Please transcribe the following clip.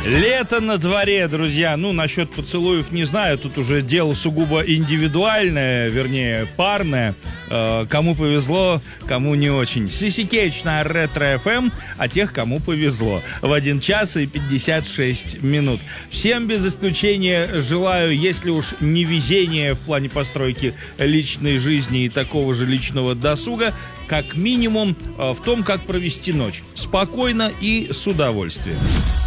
Лето на дворе, друзья. Ну, насчет поцелуев не знаю. Тут уже дело сугубо индивидуальное, вернее, парное. Кому повезло, кому не очень. Сиси Кейдж на Ретро-ФМ, а тех, кому повезло. В 1 час и 56 минут. Всем без исключения желаю, если уж не везение в плане постройки личной жизни и такого же личного досуга, как минимум в том, как провести ночь. Спокойно и с удовольствием.